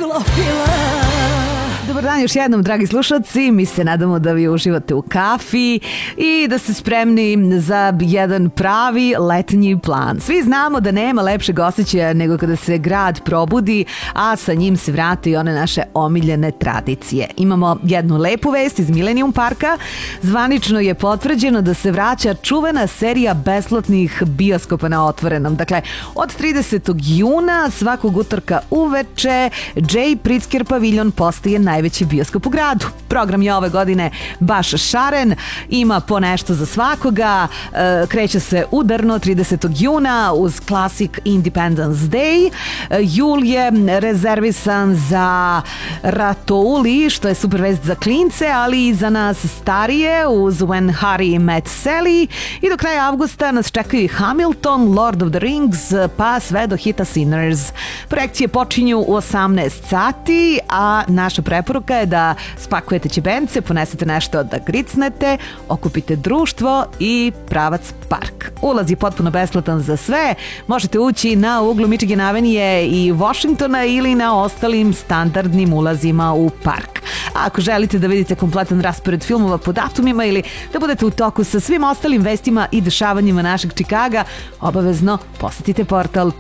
Dobar dan još jednom, dragi slušalci. Mi se nadamo da vi uživate u kafi i da ste spremni za jedan pravi letnji plan. Svi znamo da nema lepšeg osjećaja nego kada se grad probudi, a sa njim se vrate i one naše omiljene tradicije. Imamo jednu lepu vest iz Millennium parka. Zvanično je potvrđeno da se vraća čuvena serija besplatnih bioskopa na otvorenom. Dakle, od 30. juna svakog utorka uveče J. Pritzker paviljon postaje najveći bioskop u gradu. Program je ove godine baš šaren, ima po nešto za svakoga, kreće se udarno 30. juna uz Classic Independence Day. Jul je rezervisan za Ratouli, što je super vest za klince, ali i za nas starije uz When Harry Met Sally, i do kraja avgusta nas čekaju Hamilton, Lord of the Rings, pa sve do hita Sinners. Projekcije počinju u 18 sati, a naša preporuka je da spakujete ćebence, ponesete nešto da gricnete, okupite društvo i pravac park. Ulaz je potpuno besplatan za sve. Možete ući na uglu Michigan Avenue i Washingtona ili na ostalim standardnim ulazima u park. A ako želite da vidite kompletan raspored filmova po datumima ili da budete u toku sa svim ostalim vestima i dešavanjima našeg Čikaga, obavezno posetite portal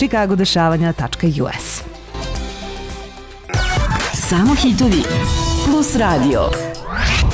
chicagodešavanja.us. Samo hitovi plus radio.